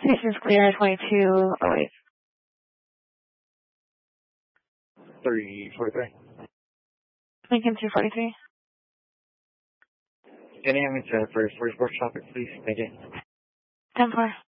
Station's clear, 22. Oh, wait. 343. Lincoln 243. Any image for sports traffic, please? Thank you. 10-4.